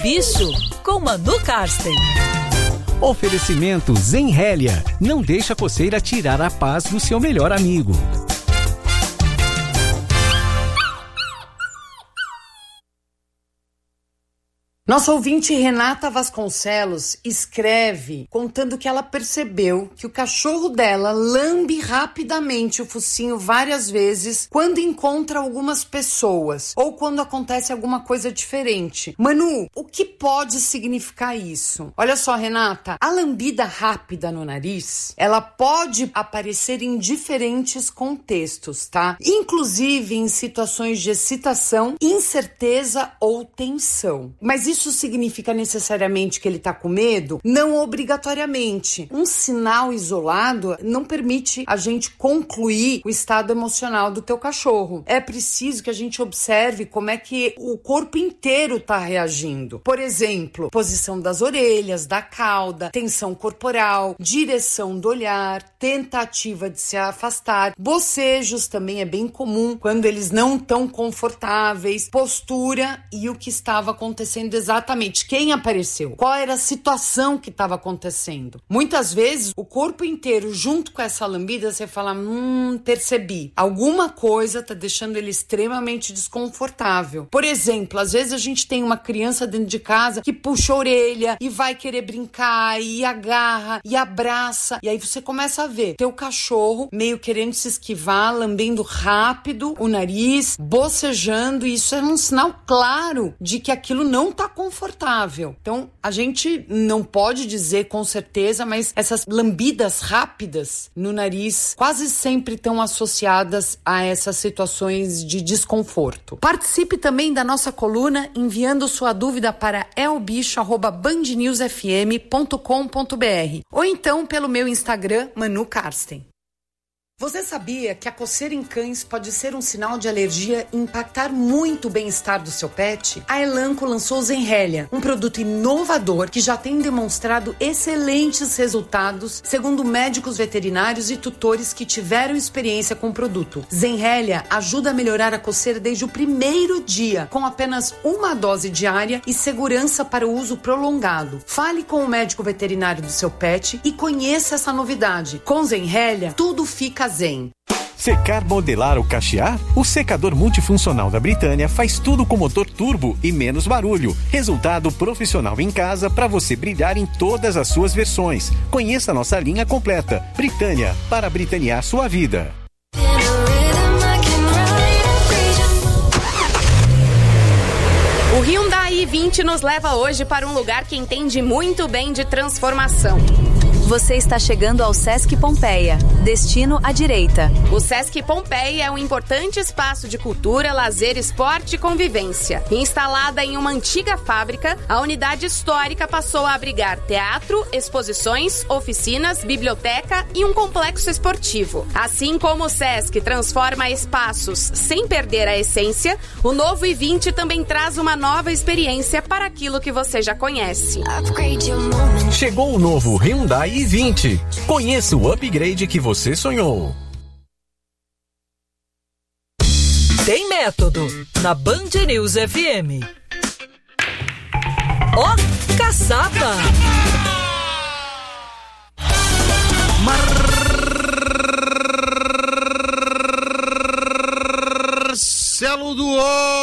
Bicho, com Manu Karsten. Oferecimento Zenrélia. Não deixa a coceira tirar a paz do seu melhor amigo. Nossa ouvinte Renata Vasconcelos escreve contando que ela percebeu que o cachorro dela lambe rapidamente o focinho várias vezes quando encontra algumas pessoas ou quando acontece alguma coisa diferente. Manu, o que pode significar isso? Olha só, Renata, a lambida rápida no nariz, ela pode aparecer em diferentes contextos, tá? Inclusive em situações de excitação, incerteza ou tensão. Mas isso significa necessariamente que ele tá com medo? Não obrigatoriamente. Um sinal isolado não permite a gente concluir o estado emocional do teu cachorro. É preciso que a gente observe como é que o corpo inteiro tá reagindo. Por exemplo, posição das orelhas, da cauda, tensão corporal, direção do olhar, tentativa de se afastar. Bocejos também é bem comum quando eles não estão confortáveis. Postura e o que estava acontecendo exatamente, quem apareceu, qual era a situação que estava acontecendo. Muitas vezes o corpo inteiro junto com essa lambida você fala, percebi, alguma coisa tá deixando ele extremamente desconfortável. Por exemplo, às vezes a gente tem uma criança dentro de casa que puxa a orelha e vai querer brincar e agarra e abraça, e aí você começa a ver teu cachorro meio querendo se esquivar, lambendo rápido o nariz, bocejando, e isso é um sinal claro de que aquilo não tá confortável. Então, a gente não pode dizer com certeza, mas essas lambidas rápidas no nariz quase sempre estão associadas a essas situações de desconforto. Participe também da nossa coluna enviando sua dúvida para elbicho@bandnewsfm.com.br ou então pelo meu Instagram, Manu Karsten. Você sabia que a coceira em cães pode ser um sinal de alergia e impactar muito o bem-estar do seu pet? A Elanco lançou o Zenrélia, um produto inovador que já tem demonstrado excelentes resultados, segundo médicos veterinários e tutores que tiveram experiência com o produto. Zenrélia ajuda a melhorar a coceira desde o primeiro dia, com apenas uma dose diária e segurança para o uso prolongado. Fale com o médico veterinário do seu pet e conheça essa novidade. Com Zenrélia, tudo fica zen. Secar, modelar ou cachear? O secador multifuncional da Britânia faz tudo com motor turbo e menos barulho. Resultado profissional em casa para você brilhar em todas as suas versões. Conheça a nossa linha completa. Britânia, para britanear sua vida. O Hyundai i20 nos leva hoje para um lugar que entende muito bem de transformação. Você está chegando ao Sesc Pompeia, destino à direita. O Sesc Pompeia é um importante espaço de cultura, lazer, esporte e convivência. Instalada em uma antiga fábrica, a unidade histórica passou a abrigar teatro, exposições, oficinas, biblioteca e um complexo esportivo. Assim como o Sesc transforma espaços sem perder a essência, o novo i20 também traz uma nova experiência para aquilo que você já conhece. Chegou o novo Hyundai i20. Conheça o upgrade que você sonhou. Tem método na Band News FM. Ó, caçapa! Marcelo Duó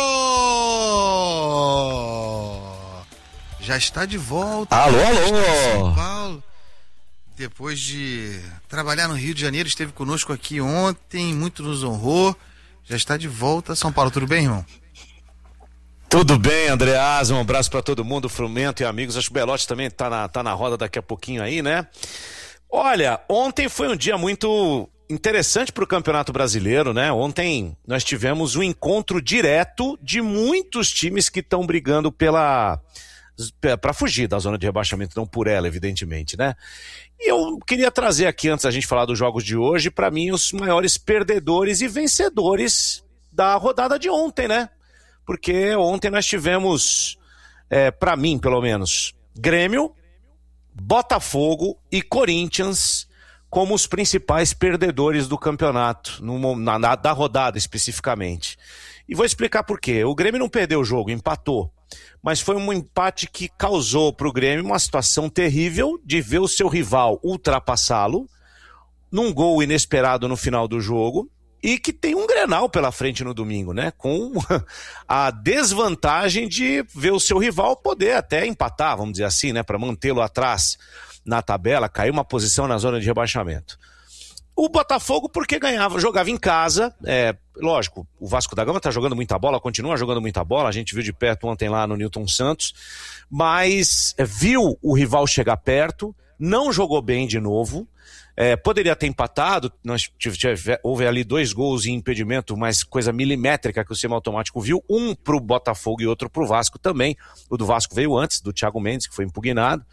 já está de volta. Alô. São Paulo. Depois de trabalhar no Rio de Janeiro, esteve conosco aqui ontem, muito nos honrou. Já está de volta a São Paulo. Tudo bem, irmão? Tudo bem, Andreasa, um abraço para todo mundo, Frumento e amigos. Acho que o Belotti também tá na roda daqui a pouquinho aí, né? Olha, ontem foi um dia muito interessante para o Campeonato Brasileiro, né? Ontem nós tivemos um encontro direto de muitos times que estão brigando para fugir da zona de rebaixamento, não por ela, evidentemente, né? E eu queria trazer aqui, antes da gente falar dos jogos de hoje, para mim, os maiores perdedores e vencedores da rodada de ontem, né? Porque ontem nós tivemos, para mim, pelo menos, Grêmio, Botafogo e Corinthians como os principais perdedores do campeonato, da rodada especificamente. E vou explicar por quê. O Grêmio não perdeu o jogo, empatou. mas foi um empate que causou para o Grêmio uma situação terrível de ver o seu rival ultrapassá-lo num gol inesperado no final do jogo e que tem um Grenal pela frente no domingo, né? Com a desvantagem de ver o seu rival poder até empatar, vamos dizer assim, né? Para mantê-lo atrás na tabela, cair uma posição na zona de rebaixamento. O Botafogo porque jogava em casa, lógico, o Vasco da Gama tá jogando muita bola, continua jogando muita bola, a gente viu de perto ontem lá no Newton Santos, mas viu o rival chegar perto, não jogou bem de novo, poderia ter empatado, houve ali 2 gols em impedimento, mas coisa milimétrica que o semiautomático viu, um pro Botafogo e outro pro Vasco também, o do Vasco veio antes, do Thiago Mendes, que foi impugnado,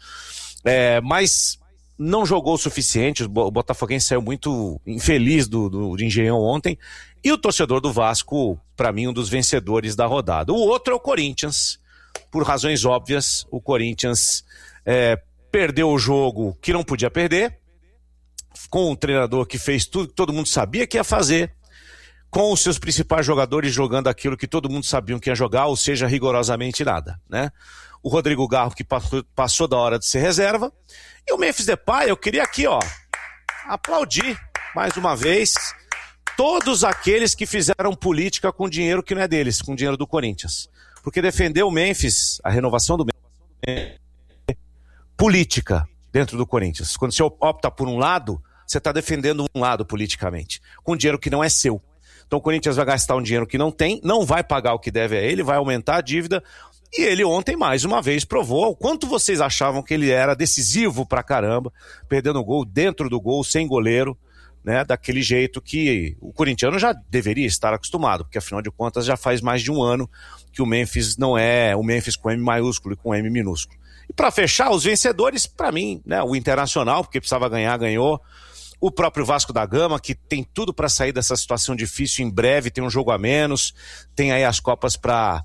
mas não jogou o suficiente, o Botafoguense saiu muito infeliz do Engenhão ontem, e o torcedor do Vasco, para mim, um dos vencedores da rodada. O outro é o Corinthians, por razões óbvias, o Corinthians perdeu o jogo que não podia perder, com um treinador que fez tudo que todo mundo sabia que ia fazer, com os seus principais jogadores jogando aquilo que todo mundo sabia que ia jogar, ou seja, rigorosamente nada, né? O Rodrigo Garro que passou da hora de ser reserva, e o Memphis Depay, eu queria aqui, aplaudir mais uma vez todos aqueles que fizeram política com dinheiro que não é deles, com dinheiro do Corinthians. Porque defender o Memphis, a renovação do Memphis, política dentro do Corinthians. Quando você opta por um lado, você está defendendo um lado politicamente, com dinheiro que não é seu. Então o Corinthians vai gastar um dinheiro que não tem, não vai pagar o que deve a ele, vai aumentar a dívida. E ele ontem, mais uma vez, provou o quanto vocês achavam que ele era decisivo pra caramba, perdendo o gol dentro do gol, sem goleiro, né? Daquele jeito que o corintiano já deveria estar acostumado, porque afinal de contas já faz mais de um ano que o Memphis não é o Memphis com M maiúsculo e com M minúsculo. E pra fechar, os vencedores, pra mim, né? O Internacional, porque precisava ganhar, ganhou. O próprio Vasco da Gama, que tem tudo pra sair dessa situação difícil em breve, tem um jogo a menos, tem aí as Copas pra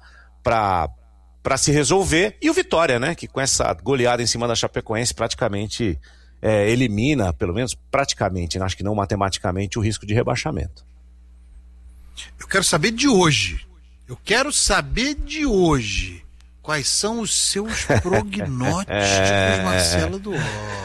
se resolver, e o Vitória, né, que com essa goleada em cima da Chapecoense praticamente elimina, pelo menos praticamente, acho que não matematicamente, o risco de rebaixamento. Eu quero saber de hoje, quais são os seus prognósticos, Marcelo do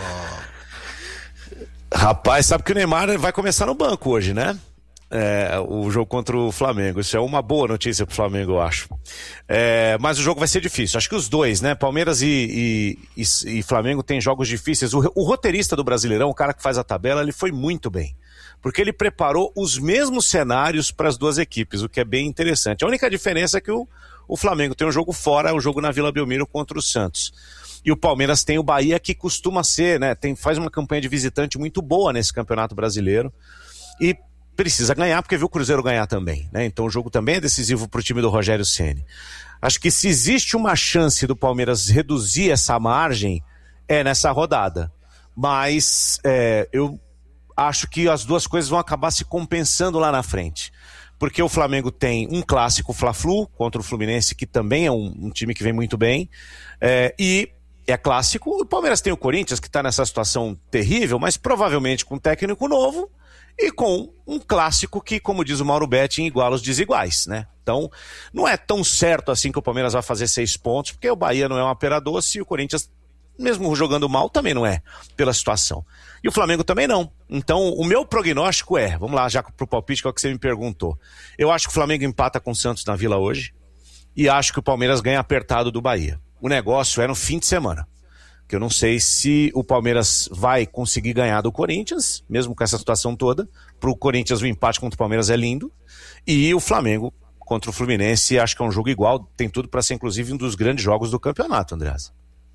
Rapaz, sabe que o Neymar vai começar no banco hoje, né? O jogo contra o Flamengo, isso é uma boa notícia pro Flamengo, eu acho. Mas o jogo vai ser difícil, acho que os dois, né? Palmeiras e Flamengo têm jogos difíceis. O roteirista do Brasileirão, o cara que faz a tabela, ele foi muito bem, porque ele preparou os mesmos cenários para as duas equipes, o que é bem interessante. A única diferença é que o Flamengo tem um jogo fora, o jogo na Vila Belmiro contra o Santos. E o Palmeiras tem o Bahia, que costuma ser, né? Faz uma campanha de visitante muito boa nesse Campeonato Brasileiro. E precisa ganhar, porque viu o Cruzeiro ganhar também, né? Então o jogo também é decisivo para o time do Rogério Ceni. Acho que se existe uma chance do Palmeiras reduzir essa margem, é nessa rodada. Mas eu acho que as duas coisas vão acabar se compensando lá na frente. Porque o Flamengo tem um clássico Fla-Flu contra o Fluminense, que também é um time que vem muito bem, e é clássico. O Palmeiras tem o Corinthians, que está nessa situação terrível, mas provavelmente com um técnico novo, e com um clássico que, como diz o Mauro Betti, iguala os desiguais, né? Então, não é tão certo assim que o Palmeiras vai fazer 6 pontos, porque o Bahia não é uma pera doce e o Corinthians, mesmo jogando mal, também não é, pela situação. E o Flamengo também não. Então, o meu prognóstico vamos lá já pro palpite, que é o que você me perguntou. Eu acho que o Flamengo empata com o Santos na Vila hoje, e acho que o Palmeiras ganha apertado do Bahia. O negócio é no fim de semana, que eu não sei se o Palmeiras vai conseguir ganhar do Corinthians, mesmo com essa situação toda. Pro Corinthians o empate contra o Palmeiras é lindo, e o Flamengo contra o Fluminense acho que é um jogo igual, tem tudo para ser inclusive um dos grandes jogos do campeonato, Andreas.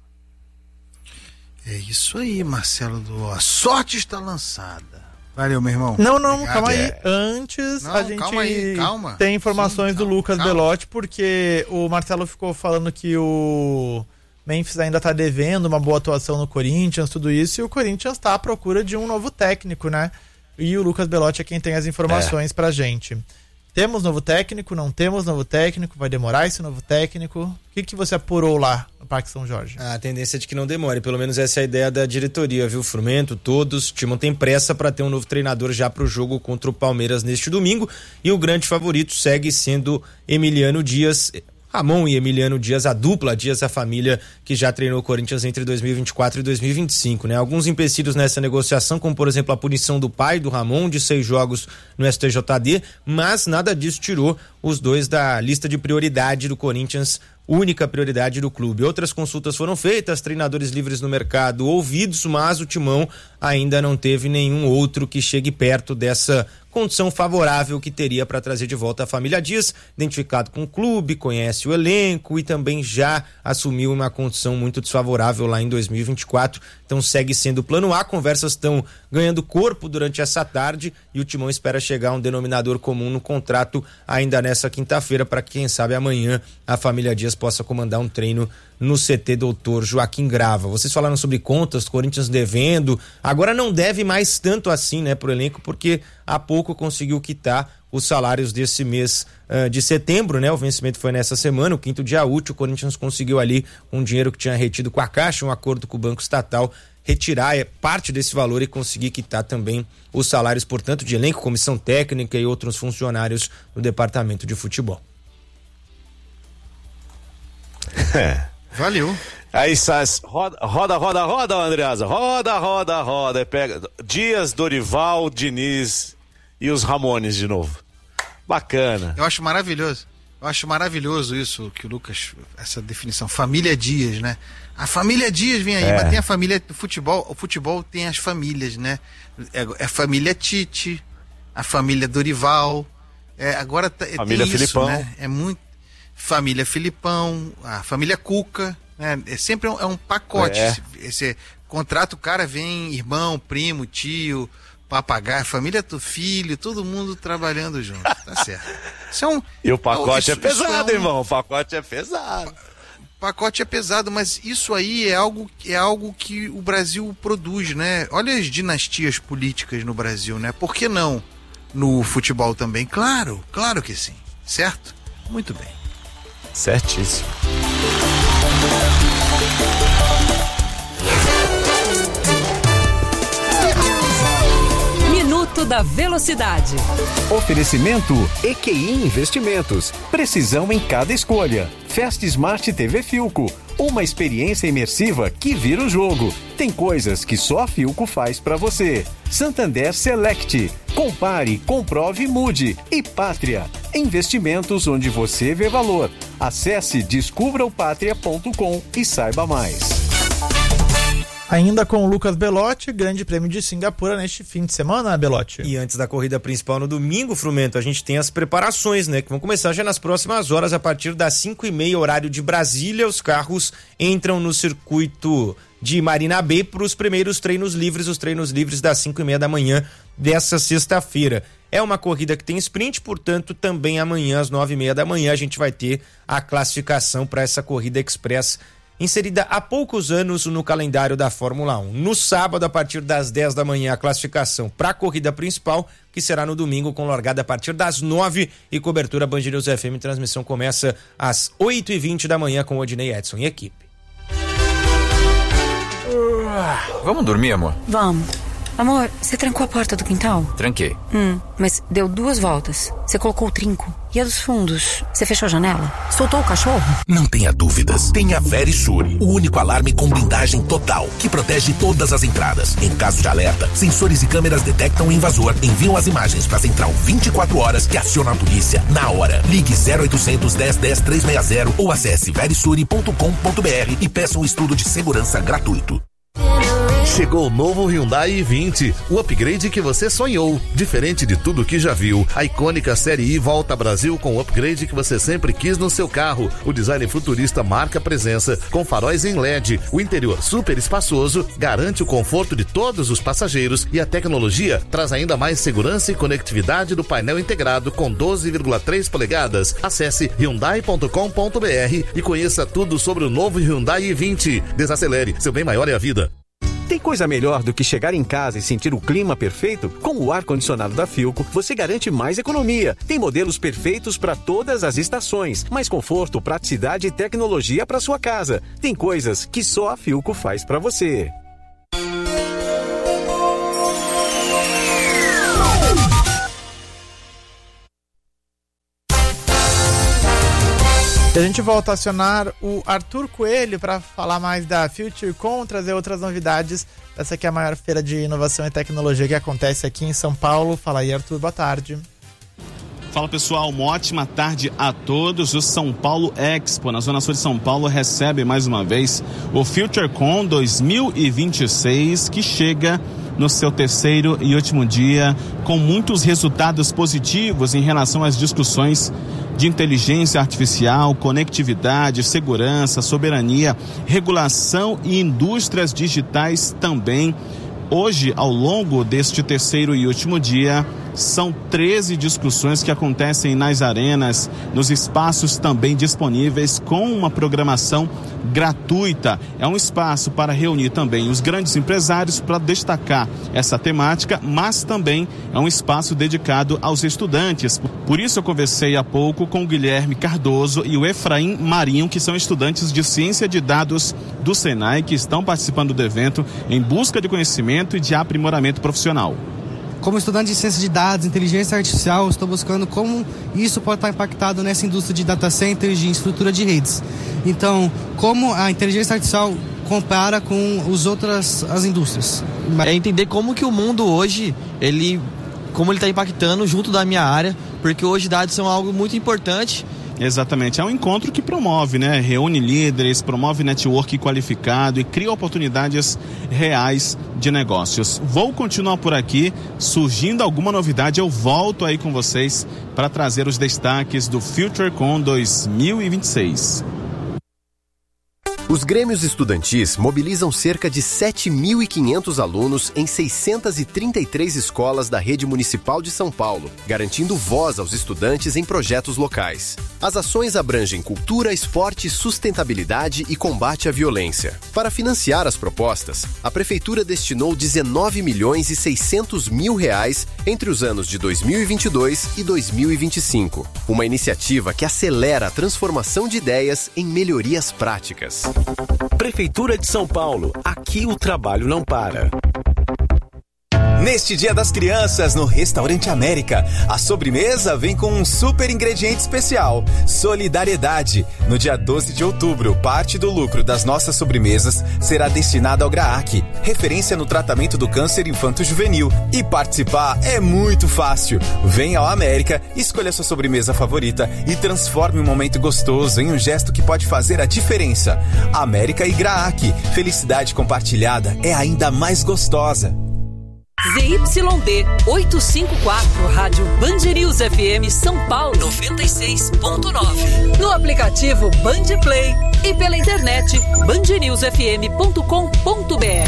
É isso aí, Marcelo do A sorte está lançada. Valeu, meu irmão. Não, obrigado. Calma aí. Antes, a gente calma. Tem informações do Lucas Belotti, porque o Marcelo ficou falando que o Memphis ainda tá devendo uma boa atuação no Corinthians, tudo isso, e o Corinthians tá à procura de um novo técnico, né? E o Lucas Belotti é quem tem as informações pra gente. Temos novo técnico? Não temos novo técnico? Vai demorar esse novo técnico? O que você apurou lá no Parque São Jorge? A tendência é de que não demore, pelo menos essa é a ideia da diretoria, viu? Frumento, todos, o time tem pressa para ter um novo treinador já pro jogo contra o Palmeiras neste domingo, e o grande favorito segue sendo Emiliano Dias. Ramon e Emiliano Dias, a dupla Dias, a família que já treinou o Corinthians entre 2024 e 2025, né? Alguns empecilhos nessa negociação, como por exemplo a punição do pai do Ramon de 6 jogos no STJD, mas nada disso tirou os dois da lista de prioridade do Corinthians, única prioridade do clube. Outras consultas foram feitas, treinadores livres no mercado ouvidos, mas o Timão ainda não teve nenhum outro que chegue perto dessa condição favorável que teria para trazer de volta a família Dias, identificado com o clube, conhece o elenco e também já assumiu uma condição muito desfavorável lá em 2024, então segue sendo o plano A. Conversas estão ganhando corpo durante essa tarde e o Timão espera chegar a um denominador comum no contrato ainda nessa quinta-feira, para que quem sabe amanhã a família Dias possa comandar um treino no CT Doutor Joaquim Grava. Vocês falaram sobre contas, Corinthians devendo, agora não deve mais tanto assim, né, pro elenco, porque há pouco conseguiu quitar os salários desse mês de setembro, né? O vencimento foi nessa semana, o 5º dia útil. O Corinthians conseguiu ali um dinheiro que tinha retido com a Caixa, um acordo com o Banco Estatal, retirar parte desse valor e conseguir quitar também os salários, portanto, de elenco, comissão técnica e outros funcionários do departamento de futebol. Valeu. Aí sai, roda, Andreasa, roda, pega Dias, Dorival, Diniz e os Ramones de novo. Bacana. Eu acho maravilhoso isso que o Lucas, essa definição, família Dias, né? A família Dias vem aí, mas tem a família do futebol, o futebol tem as famílias, né? É a família Tite, a família Dorival, agora família tem Filipão, isso, né? É muito família Filipão, a família Cuca, né? Sempre um pacote. Esse contrato, o cara vem irmão, primo, tio, papagaio, família do filho, todo mundo trabalhando junto, tá certo. E o pacote é pesado, irmão, o pacote é pesado. O pacote é pesado, mas isso aí é algo que o Brasil produz, né? Olha as dinastias políticas no Brasil, né? Por que não no futebol também? Claro que sim, certo? Muito bem. Certíssimo. Minuto da Velocidade. Oferecimento EQI Investimentos. Precisão em cada escolha. Fast Smart TV Filco. Uma experiência imersiva que vira o jogo. Tem coisas que só a Filco faz pra você. Santander Select. Compare, comprove, mude. E Pátria. Investimentos onde você vê valor. Acesse descubraopatria.com e saiba mais. Ainda com o Lucas Belotti, Grande Prêmio de Singapura neste fim de semana, Belotti. E antes da corrida principal no domingo, Frumento, a gente tem as preparações, né? Que vão começar já nas próximas horas, a partir das 5h30, horário de Brasília. Os carros entram no circuito de Marina Bay para os primeiros treinos livres, os treinos livres das 5h30 da manhã dessa sexta-feira. É uma corrida que tem sprint, portanto, também amanhã às 9h30 da manhã a gente vai ter a classificação para essa corrida express, inserida há poucos anos no calendário da Fórmula 1. No sábado, a partir das 10 da manhã, a classificação para a corrida principal, que será no domingo, com largada a partir das 9 e cobertura Band News FM. Transmissão começa às 8h20 da manhã com Odinei Edson e equipe. Vamos dormir, amor? Vamos. Amor, você trancou a porta do quintal? Tranquei. Mas deu 2 voltas. Você colocou o trinco. E a dos fundos? Você fechou a janela? Soltou o cachorro? Não tenha dúvidas. Tenha Verisure, o único alarme com blindagem total, que protege todas as entradas. Em caso de alerta, sensores e câmeras detectam o invasor, enviam as imagens para a central 24 horas que aciona a polícia na hora. Ligue 0800 10 10 360 ou acesse verisure.com.br e peça um estudo de segurança gratuito. Chegou o novo Hyundai i20, o upgrade que você sonhou. Diferente de tudo que já viu, a icônica Série I volta ao Brasil com o upgrade que você sempre quis no seu carro. O design futurista marca presença, com faróis em LED. O interior super espaçoso garante o conforto de todos os passageiros e a tecnologia traz ainda mais segurança e conectividade do painel integrado com 12,3 polegadas. Acesse hyundai.com.br e conheça tudo sobre o novo Hyundai i20. Desacelere, seu bem maior é a vida. Tem coisa melhor do que chegar em casa e sentir o clima perfeito? Com o ar-condicionado da Filco, você garante mais economia. Tem modelos perfeitos para todas as estações, mais conforto, praticidade e tecnologia para sua casa. Tem coisas que só a Filco faz para você. E a gente volta a acionar o Arthur Coelho para falar mais da FutureCon, trazer outras novidades. Essa aqui é a maior feira de inovação e tecnologia que acontece aqui em São Paulo. Fala aí, Arthur, boa tarde. Fala pessoal, uma ótima tarde a todos. O São Paulo Expo, na Zona Sul de São Paulo, recebe mais uma vez o FutureCon 2026, que chega no seu terceiro e último dia, com muitos resultados positivos em relação às discussões de inteligência artificial, conectividade, segurança, soberania, regulação e indústrias digitais também. Hoje, ao longo deste terceiro e último dia, são 13 discussões que acontecem nas arenas, nos espaços também disponíveis, com uma programação gratuita. É um espaço para reunir também os grandes empresários para destacar essa temática, mas também é um espaço dedicado aos estudantes. Por isso eu conversei há pouco com o Guilherme Cardoso e o Efraim Marinho, que são estudantes de Ciência de Dados do Senai, que estão participando do evento em busca de conhecimento e de aprimoramento profissional. Como estudante de ciência de dados, inteligência artificial, estou buscando como isso pode estar impactado nessa indústria de data centers, de estrutura de redes. Então, como a inteligência artificial compara com as indústrias. É entender como que o mundo hoje, como ele está impactando junto da minha área, porque hoje dados são algo muito importante. Exatamente, é um encontro que promove, né? Reúne líderes, promove network qualificado e cria oportunidades reais de negócios. Vou continuar por aqui, surgindo alguma novidade, eu volto aí com vocês para trazer os destaques do FutureCon 2026. Os grêmios estudantis mobilizam cerca de 7.500 alunos em 633 escolas da rede municipal de São Paulo, garantindo voz aos estudantes em projetos locais. As ações abrangem cultura, esporte, sustentabilidade e combate à violência. Para financiar as propostas, a Prefeitura destinou R$19.600.000 entre os anos de 2022 e 2025. Uma iniciativa que acelera a transformação de ideias em melhorias práticas. Prefeitura de São Paulo, aqui o trabalho não para. Neste Dia das Crianças, no Restaurante América, a sobremesa vem com um super ingrediente especial, solidariedade. No dia 12 de outubro, parte do lucro das nossas sobremesas será destinada ao GRAAC, referência no tratamento do câncer infanto-juvenil. E participar é muito fácil. Venha ao América, escolha sua sobremesa favorita e transforme um momento gostoso em um gesto que pode fazer a diferença. América e GRAAC, felicidade compartilhada é ainda mais gostosa. ZYD 854, Rádio Band News FM São Paulo 96.9. No aplicativo Band Play e pela internet bandnewsfm.com.br.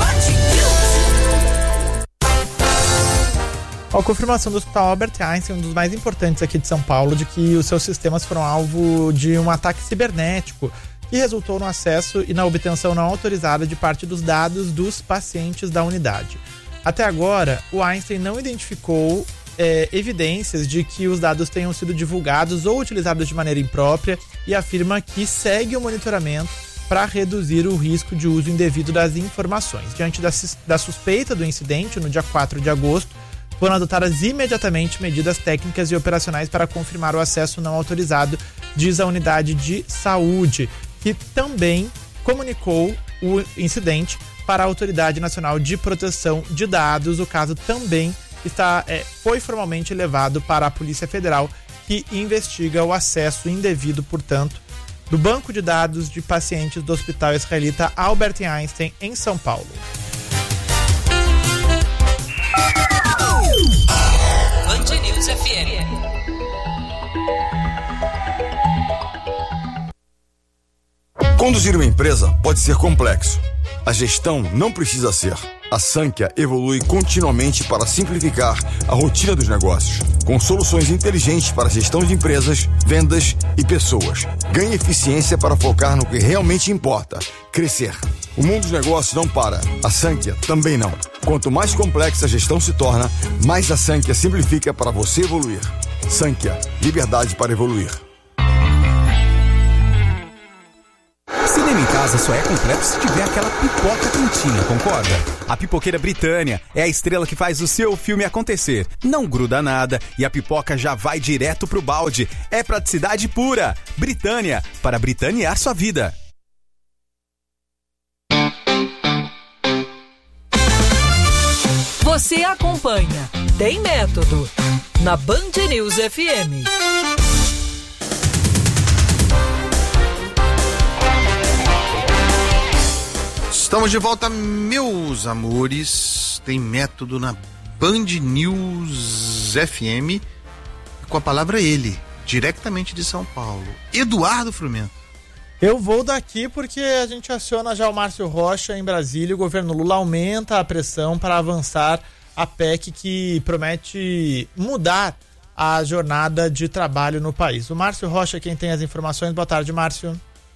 A confirmação do Hospital Albert Einstein, um dos mais importantes aqui de São Paulo, de que os seus sistemas foram alvo de um ataque cibernético que resultou no acesso e na obtenção não autorizada de parte dos dados dos pacientes da unidade. Até agora, o Einstein não identificou evidências de que os dados tenham sido divulgados ou utilizados de maneira imprópria e afirma que segue o monitoramento para reduzir o risco de uso indevido das informações. Diante da suspeita do incidente, no dia 4 de agosto, foram adotadas imediatamente medidas técnicas e operacionais para confirmar o acesso não autorizado, diz a unidade de saúde, que também comunicou o incidente para a Autoridade Nacional de Proteção de Dados. O caso também foi formalmente levado para a Polícia Federal, que investiga o acesso indevido, portanto, do banco de dados de pacientes do Hospital Israelita Albert Einstein, em São Paulo. Band News FM. Conduzir uma empresa pode ser complexo. A gestão não precisa ser. A Sankhya evolui continuamente para simplificar a rotina dos negócios, com soluções inteligentes para a gestão de empresas, vendas e pessoas. Ganhe eficiência para focar no que realmente importa: crescer. O mundo dos negócios não para. A Sankhya também não. Quanto mais complexa a gestão se torna, mais a Sankhya simplifica para você evoluir. Sankhya, liberdade para evoluir. Cinema em Casa casa só é completo se tiver aquela pipoca quentinha, concorda? A Pipoqueira Britânia é a estrela que faz o seu filme acontecer. Não gruda nada e a pipoca já vai direto pro balde. É praticidade pura. Britânia, para britanear sua vida. Você acompanha Tem Método na Band News FM. Estamos de volta, meus amores. Tem Método na Band News FM. Com a palavra ele, diretamente de São Paulo, Eduardo Frumento. Eu vou daqui porque a gente aciona já o Márcio Rocha em Brasília. O governo Lula aumenta a pressão para avançar a PEC que promete mudar a jornada de trabalho no país. O Márcio Rocha é quem tem as informações. Boa tarde, Márcio.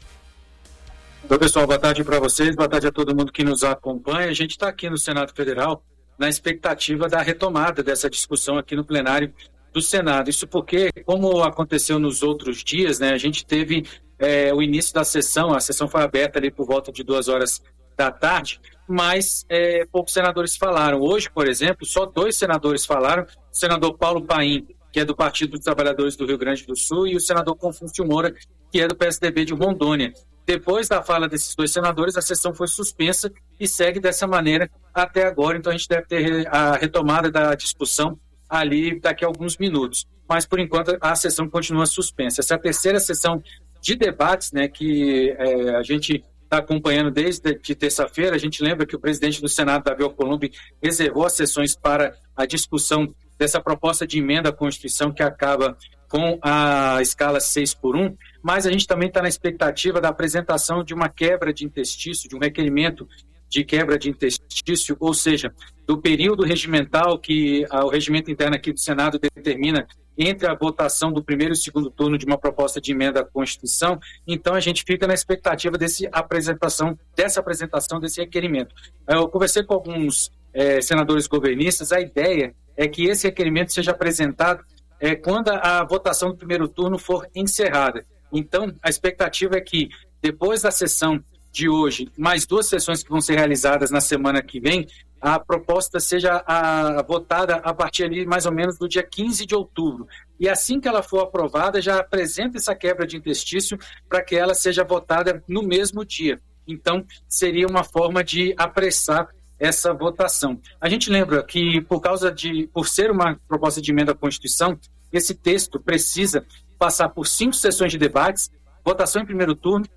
Oi, pessoal, boa tarde para vocês, boa tarde a todo mundo que nos acompanha. A gente está aqui no Senado Federal na expectativa da retomada dessa discussão aqui no plenário do Senado. Isso porque, como aconteceu nos outros dias, né, a gente teve o início da sessão, a sessão foi aberta ali por volta de 2h da tarde, mas poucos senadores falaram. Hoje, por exemplo, só 2 senadores falaram, o senador Paulo Paim, que é do Partido dos Trabalhadores do Rio Grande do Sul, e o senador Confúcio Moura, que é do PSDB de Rondônia. Depois da fala desses 2 senadores, a sessão foi suspensa e segue dessa maneira até agora. Então, a gente deve ter a retomada da discussão ali daqui a alguns minutos. Mas, por enquanto, a sessão continua suspensa. Essa é a terceira sessão de debates, né, que a gente está acompanhando desde terça-feira. A gente lembra que o presidente do Senado, Davi Alcolumbre, reservou as sessões para a discussão dessa proposta de emenda à Constituição que acaba com a escala 6x1, mas a gente também está na expectativa da apresentação de uma quebra de interstício, de um requerimento de quebra de interstício, ou seja, do período regimental que o regimento interno aqui do Senado determina entre a votação do primeiro e segundo turno de uma proposta de emenda à Constituição. Então a gente fica na expectativa dessa apresentação desse requerimento. Eu conversei com alguns senadores governistas, a ideia é que esse requerimento seja apresentado quando a votação do primeiro turno for encerrada. Então, a expectativa é que, depois da sessão de hoje, mais 2 sessões que vão ser realizadas na semana que vem, a proposta seja votada a partir ali, mais ou menos, do dia 15 de outubro. E assim que ela for aprovada, já apresenta essa quebra de interstício para que ela seja votada no mesmo dia. Então, seria uma forma de apressar essa votação. A gente lembra que, por ser uma proposta de emenda à Constituição, esse texto precisa passar por 5 sessões de debates, votação em primeiro turno,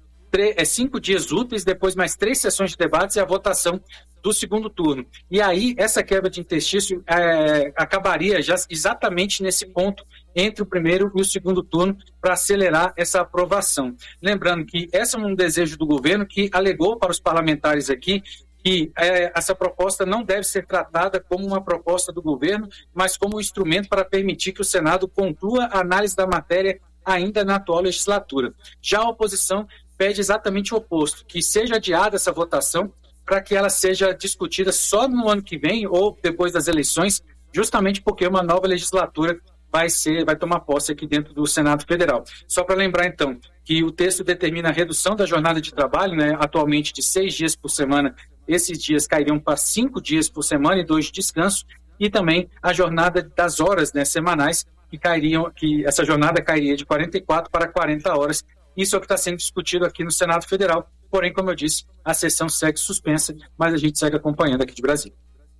5 dias úteis, depois mais 3 sessões de debates e a votação do segundo turno. E aí, essa quebra de interstício acabaria já exatamente nesse ponto entre o primeiro e o segundo turno para acelerar essa aprovação. Lembrando que esse é um desejo do governo que alegou para os parlamentares aqui que essa proposta não deve ser tratada como uma proposta do governo, mas como um instrumento para permitir que o Senado conclua a análise da matéria ainda na atual legislatura. Já a oposição pede exatamente o oposto, que seja adiada essa votação para que ela seja discutida só no ano que vem ou depois das eleições, justamente porque uma nova legislatura vai tomar posse aqui dentro do Senado Federal. Só para lembrar, então, que o texto determina a redução da jornada de trabalho, né, atualmente de 6 dias por semana. Esses dias cairiam para 5 dias por semana e 2 de descanso, e também a jornada das horas, né, semanais, que essa jornada cairia de 44 para 40 horas. Isso é o que está sendo discutido aqui no Senado Federal. Porém, como eu disse, a sessão segue suspensa, mas a gente segue acompanhando aqui de Brasília.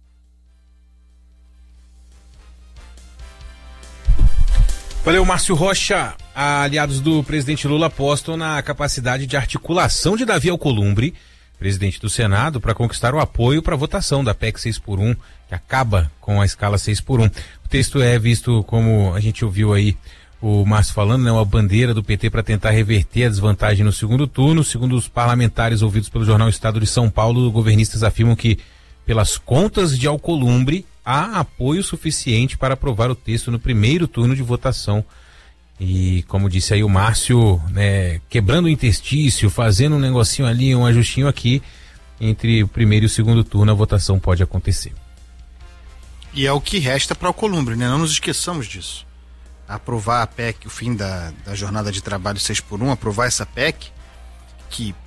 Valeu, Márcio Rocha. Aliados do presidente Lula apostam na capacidade de articulação de Davi Alcolumbre, presidente do Senado, para conquistar o apoio para a votação da PEC 6x1, que acaba com a escala 6x1. O texto é visto, como a gente ouviu aí o Márcio falando, né, uma bandeira do PT para tentar reverter a desvantagem no segundo turno. Segundo os parlamentares ouvidos pelo jornal Estado de São Paulo, governistas afirmam que, pelas contas de Alcolumbre, há apoio suficiente para aprovar o texto no primeiro turno de votação. E, como disse aí o Márcio, né, quebrando o interstício, fazendo um negocinho ali, um ajustinho aqui, entre o primeiro e o segundo turno a votação pode acontecer. E é o que resta para o Alcolumbre, né? Não nos esqueçamos disso. Aprovar a PEC, o fim da jornada de trabalho 6x1, aprovar essa PEC, que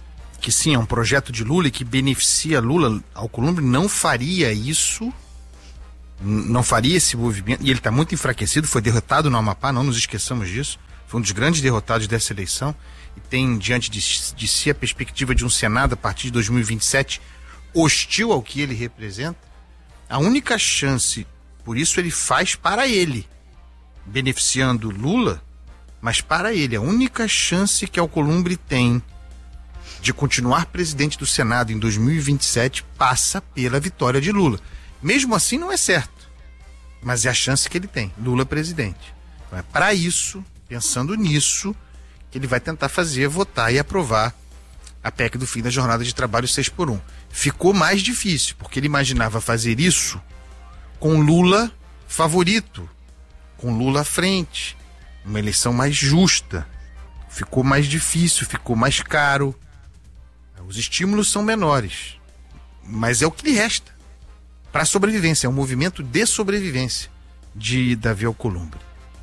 que sim, é um projeto de Lula e que beneficia Lula, Alcolumbre não faria isso, não faria esse movimento, e ele está muito enfraquecido, foi derrotado no Amapá, não nos esqueçamos disso, foi um dos grandes derrotados dessa eleição, e tem diante de si a perspectiva de um Senado a partir de 2027 hostil ao que ele representa. A única chance, por isso ele faz para ele, beneficiando Lula, mas para ele, a única chance que Alcolumbre tem de continuar presidente do Senado em 2027 passa pela vitória de Lula. Mesmo assim não é certo, mas é a chance que ele tem, Lula presidente. Então é para isso, pensando nisso, que ele vai tentar votar e aprovar a PEC do fim da jornada de trabalho 6x1. Ficou mais difícil, porque ele imaginava fazer isso com Lula favorito, com Lula à frente, uma eleição mais justa. Ficou mais difícil, ficou mais caro. Os estímulos são menores, mas é o que lhe resta para a sobrevivência, é um movimento de sobrevivência de Davi Alcolumbre.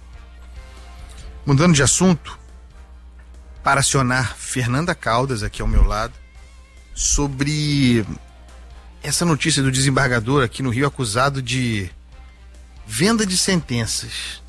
Mudando de assunto, para acionar Fernanda Caldas, aqui ao meu lado, sobre essa notícia do desembargador aqui no Rio acusado de venda de sentenças.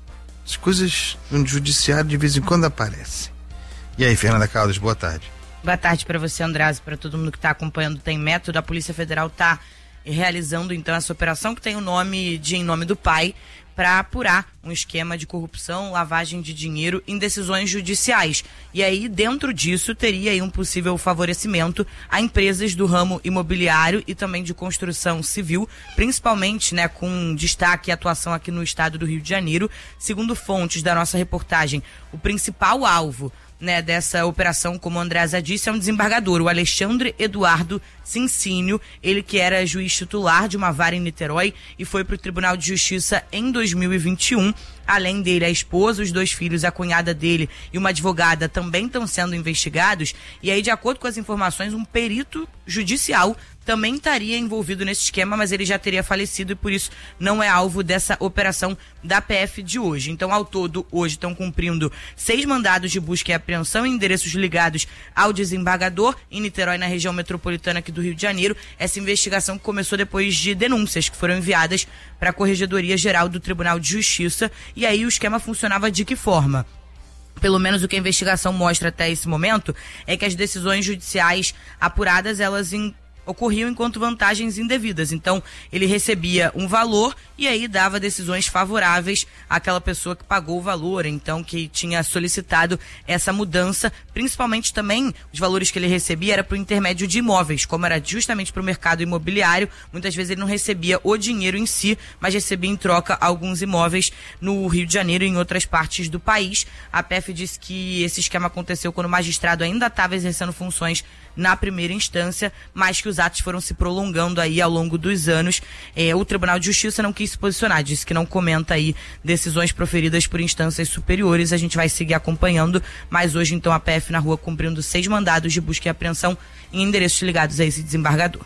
As coisas no judiciário de vez em quando aparecem. E aí, Fernanda Caldas, boa tarde. Boa tarde para você, Andrés, para todo mundo que está acompanhando Tem Método. A Polícia Federal está realizando então essa operação que tem o nome de Em Nome do Pai, para apurar um esquema de corrupção, lavagem de dinheiro em decisões judiciais. E aí, dentro disso, teria aí um possível favorecimento a empresas do ramo imobiliário e também de construção civil, principalmente, né, com destaque e atuação aqui no estado do Rio de Janeiro. Segundo fontes da nossa reportagem, o principal alvo, né, dessa operação, como a Andresa disse, é um desembargador, o Alexandre Eduardo Cincínio, ele que era juiz titular de uma vara em Niterói e foi para o Tribunal de Justiça em 2021. Além dele, a esposa, os 2 filhos, a cunhada dele e uma advogada também estão sendo investigados. E aí, de acordo com as informações, um perito judicial também estaria envolvido nesse esquema, mas ele já teria falecido e por isso não é alvo dessa operação da PF de hoje. Então, ao todo, hoje estão cumprindo 6 mandados de busca e apreensão em endereços ligados ao desembargador em Niterói, na região metropolitana aqui do Rio de Janeiro. Essa investigação começou depois de denúncias que foram enviadas para a Corregedoria Geral do Tribunal de Justiça. E aí o esquema funcionava de que forma? Pelo menos o que a investigação mostra até esse momento é que as decisões judiciais apuradas, elas ocorriam enquanto vantagens indevidas. Então, ele recebia um valor e aí dava decisões favoráveis àquela pessoa que pagou o valor, então que tinha solicitado essa mudança. Principalmente também, os valores que ele recebia era para o intermédio de imóveis, como era justamente para o mercado imobiliário. Muitas vezes ele não recebia o dinheiro em si, mas recebia em troca alguns imóveis no Rio de Janeiro e em outras partes do país. A PF disse que esse esquema aconteceu quando o magistrado ainda estava exercendo funções na primeira instância, mas que os atos foram se prolongando aí ao longo dos anos. O Tribunal de Justiça não quis se posicionar, disse que não comenta aí decisões proferidas por instâncias superiores. A gente vai seguir acompanhando, mas hoje então a PF na rua cumprindo 6 mandados de busca e apreensão em endereços ligados a esse desembargador.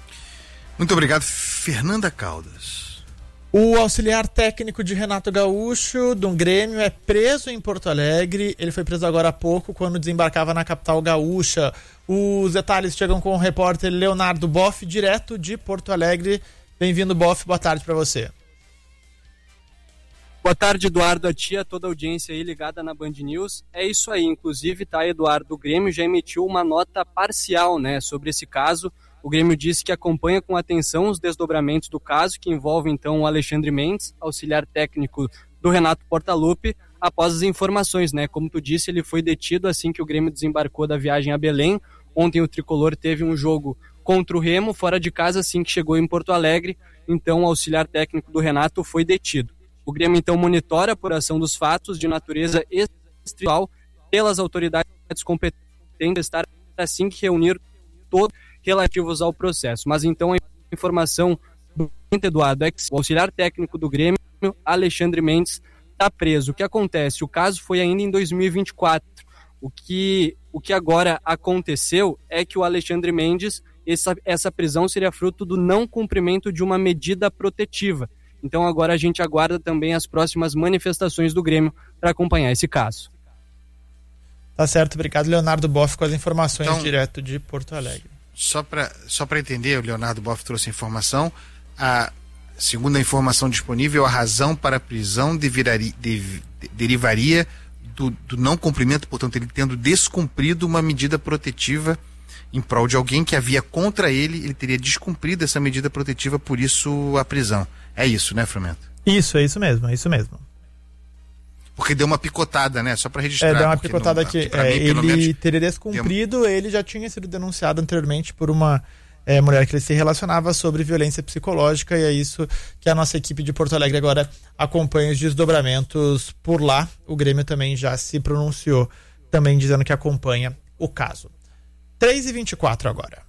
Muito obrigado, Fernanda Caldas. O auxiliar técnico de Renato Gaúcho, do Grêmio, é preso em Porto Alegre. Ele foi preso agora há pouco, quando desembarcava na capital gaúcha. Os detalhes chegam com o repórter Leonardo Boff, direto de Porto Alegre. Bem-vindo, Boff. Boa tarde para você. Boa tarde, Eduardo, a ti, a toda a audiência aí ligada na Band News. É isso aí, inclusive, tá, Eduardo, o Grêmio já emitiu uma nota parcial, né, sobre esse caso. O Grêmio disse que acompanha com atenção os desdobramentos do caso, que envolve então o Alexandre Mendes, auxiliar técnico do Renato Portaluppi, após as informações, né? Como tu disse, ele foi detido assim que o Grêmio desembarcou da viagem a Belém. Ontem o tricolor teve um jogo contra o Remo, fora de casa, assim que chegou em Porto Alegre. Então o auxiliar técnico do Renato foi detido. O Grêmio então monitora a apuração dos fatos de natureza extrajudicial pelas autoridades competentes, estar assim que reunir todos relativos ao processo. Mas então a informação do Eduardo é que o auxiliar técnico do Grêmio, Alexandre Mendes, está preso. O que acontece? O caso foi ainda em 2024. O que agora aconteceu é que o Alexandre Mendes, essa prisão seria fruto do não cumprimento de uma medida protetiva. Então agora a gente aguarda também as próximas manifestações do Grêmio para acompanhar esse caso. Tá certo, obrigado, Leonardo Boff, com as informações então, direto de Porto Alegre. Só para entender, o Leonardo Boff trouxe a informação. Segundo a informação disponível, a razão para a prisão derivaria do não cumprimento, portanto, ele tendo descumprido uma medida protetiva em prol de alguém que havia contra ele teria descumprido essa medida protetiva, por isso a prisão. É isso, né, Frumento? Isso, é isso mesmo. Porque deu uma picotada, né? Só para registrar. Deu uma picotada que ele teria descumprido, ele já tinha sido denunciado anteriormente por uma mulher que ele se relacionava sobre violência psicológica, e é isso que a nossa equipe de Porto Alegre agora acompanha os desdobramentos por lá. O Grêmio também já se pronunciou, também dizendo que acompanha o caso. 3h24 agora.